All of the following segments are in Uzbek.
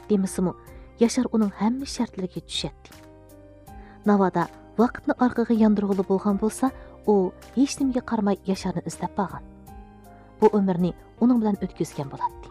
demisimi, Yaşar uning hamma shartlariga tushadi. Navoda vaqtni orqaga yondirg'ili bo'lgan bo'lsa, u hech nimaga qaramay Yaşarni izlab borgan. Bu umrni uning bilan o'tkazgan bo'ladi.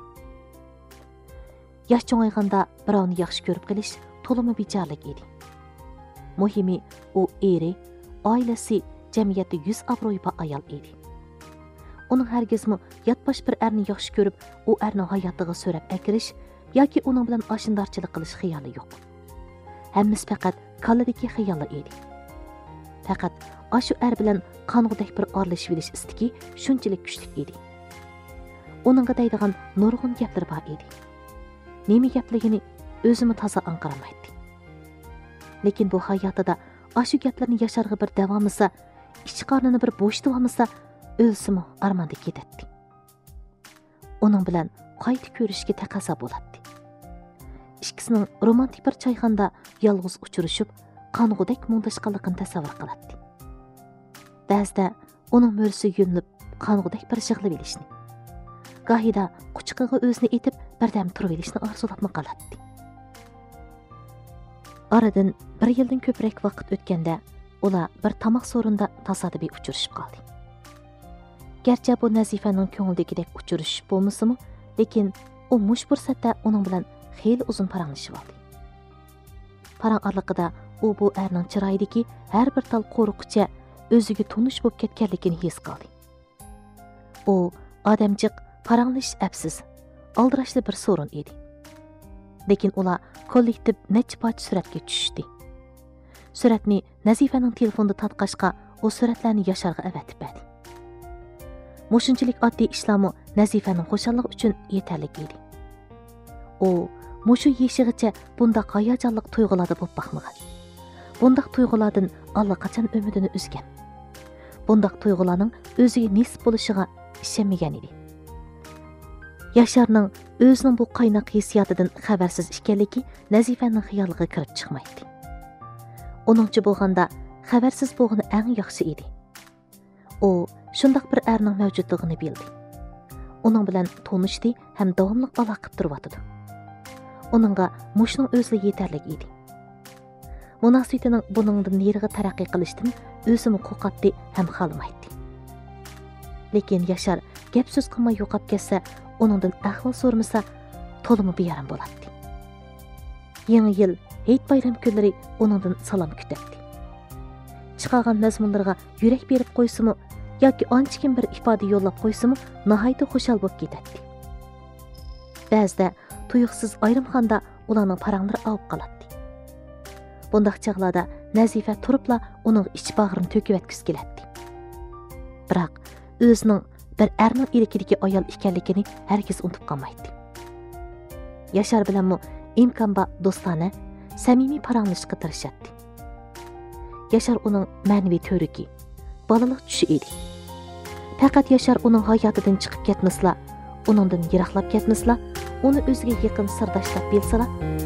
Yosh cho'ng'ayganda birovni yaxshi ko'rib qilish to'limi bechorlik edi. Muhimi, u eri, oilasi, jamiyatda yuz obro'yi bor ayol edi. Uning hargizmi yotbosh bir erni yaxshi ko'rib, u erning hayotiga so'rab akirish yoki uning bilan oshindorchilik qilish xiyoli yo'q. Hammasi faqat kalladagi xiyollar edi. Faqat shu er bilan qong'udek bir orlashib olish istiki shunchalik kuchli edi. Uningga deydigan nurg'un gaplar bor edi. Nima gapligini o'zimi toza anqaramaydi. Lekin bu hayotida shu gaplarni Yaşarga bir davomisa, ich qornini bir bo'shitib olmasa, o'lsimi armonda ketadi. Uning bilan qayta ko'rishga taqozo bo'ladi. Ikkisining romantik bir choyxonada yolg'iz uchrashib, qong'udek mundashqanligini tasavvur qiladi. Ba'zida uning mo'risi yo'nilib, qong'udek bir yig'lab olishni, gohida quchqig'i o'zini etib, birdam turib olishni orzulab qoladi. Aradan bir yildan ko'proq vaqt o'tganda, ular bir tomoq so'rinda tasodifiy uchrashib qoldi. Garchi bu Nazifaning ko'nglidagidek uchrashish bo'lmasa-mu, lekin u mush fursatda uning bilan xeyli uzun paranglashib oldi. Parang orliqida u bu erning chiroyidagi har bir tal qo'rquvcha o'ziga tunish bo'lib ketganligini his qildi. U odamchiq paranglish absiz, aldirashli bir so'rin edi. Lekin ular kollektiv necha poch suratga tushdi. Suratni Nazifaning telefonida tatqashqa, u suratlarni Yaşarga avatib berdi. Mushunchalik oddiy ishlarmi Nazifaning xo'shaligi uchun yetarli edi. U mushu yeshig'icha bundaq hayajonliq tuyg'ularda bo'lib baxmagan. Bundaq tuyg'ulardan allaqachon umidini uzgan. Bundaq tuyg'ularning o'ziga nisb bo'lishiga ishonmagan edi. Yaşarning o'zining bu qaynoq hissiyotidan xabarsiz ekanligi Nazifaning xayoliga kirib chiqmaydi. Uningcha bo'lganda xabarsiz bo'lgani eng yaxshi edi. U shundoq bir erning mavjudligini bildi. Uning bilan tanishdi ham davomli aloqa qilib turibdi. Uningga mushning o'zi yetarli edi. Munosabatining buningdan neriga taraqqiy qilishdan o'zini qo'rqatdi ham xalmaydi. Lekin Yaşar gap so'z qilmay yo'qab ketsa, uningdan ahvol so'rmasa, to'limi beyaram bo'ladi. Yangi yil, Hayit bayram kunlari uningdan salom kutadi. Chiqargan mazmunlarga yurak berib qo'ysimi yoki anchakin bir ifoda yo'llab qo'ysimi, nihoyatda xushal bo'lib ketadi. Ba'zida tuyuqsiz ayrimxonda ularning paranglari avib qoladi. Bundaq chaqlarda Nazifa turibla uning ich bag'rini to'kib etkisi keladi. Biroq o'zining bir erning ilikidagi ayol ekanligini hargiz unutib qolmaydi. Yaşar bilanmi imkon bor do'stona, samimiy paranglashishga tirishadi. Yaşar uning ma'naviy to'riki, balalik tushi edi. Faqat Yaşar uning hayotidan chiqib ketmasla, uningdan yiroqlab ketmasla, uni o'ziga yaqin sirdoshlar bilsalar,